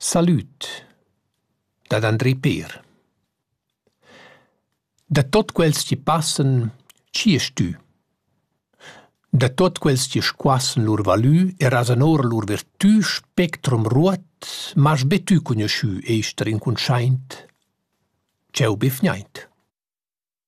Salüt, dad André Per. Da tot quels chi passan, chi es tü? Da tot quels chi squassan lur valü e rasan ora lur virtù spectrum ruot, mas be tü cugnosciù eister inconschaint? Tgeu be fgnaint.